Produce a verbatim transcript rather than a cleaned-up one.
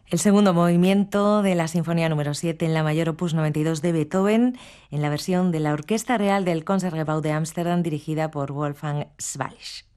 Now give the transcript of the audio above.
El segundo movimiento de la Sinfonía número siete en la mayor opus noventa y dos de Beethoven, en la versión de la Orquesta Real del Concertgebouw de Ámsterdam dirigida por Wolfgang Swartz.